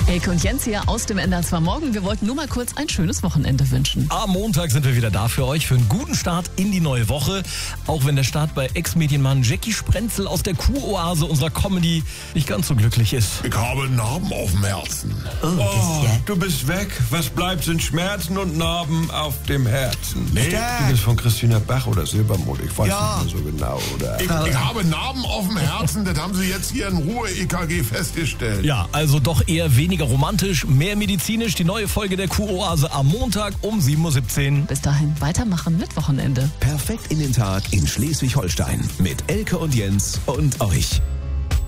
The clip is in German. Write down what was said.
Elke und Jens hier aus dem NDR Morgen. Wir wollten nur mal kurz ein schönes Wochenende wünschen. Am Montag sind wir wieder da für euch, für einen guten Start in die neue Woche. Auch wenn der Start bei Ex-Medienmann Jackie Sprenzel aus der Kuroase unserer Comedy nicht ganz so glücklich ist. Ich habe Narben auf dem Herzen. Oh, du bist weg. Was bleibt, sind Schmerzen und Narben auf dem Herzen. Nee, Stark. du bist von Christina Bach oder Silbermond. Ich weiß Ja. nicht mehr so genau. Oder? Ich habe Narben auf dem Herzen, das haben Sie jetzt hier in Ruhe EKG festgestellt. Ja, also doch eher weniger romantisch, mehr medizinisch. Die neue Folge der Kuroase am Montag um 7.17 Uhr. Bis dahin weitermachen mit Wochenende. Perfekt in den Tag in Schleswig-Holstein mit Elke und Jens und euch.